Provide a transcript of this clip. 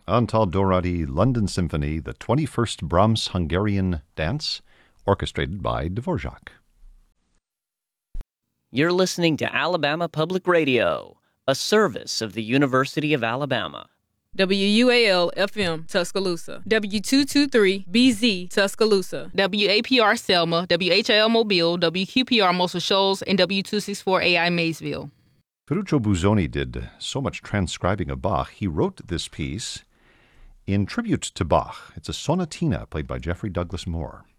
Antal Dorati London Symphony, the 21st Brahms Hungarian Dance, orchestrated by Dvorak. You're listening to Alabama Public Radio, a service of the University of Alabama. WUAL-FM, Tuscaloosa. W223-BZ, Tuscaloosa. WAPR Selma, WHIL Mobile, WQPR Muscle Shoals, and W264AI Maysville. Ferruccio Busoni did so much transcribing of Bach, he wrote this piece in tribute to Bach. It's a sonatina played by Jeffrey Douglas Moore.